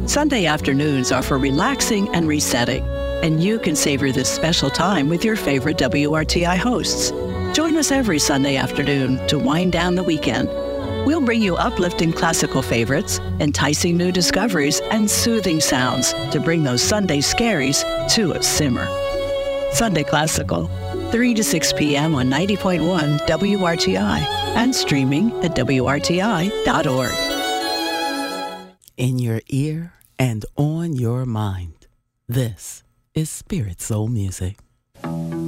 Sunday afternoons are for relaxing and resetting, and you can savor this special time with your favorite WRTI hosts. Join us every Sunday afternoon to wind down the weekend. We'll bring you uplifting classical favorites, enticing new discoveries, and soothing sounds to bring those Sunday scaries to a simmer. Sunday Classical, 3 to 6 p.m. on 90.1 WRTI and streaming at WRTI.org. In your ear and on your mind, this is Spirit Soul Music.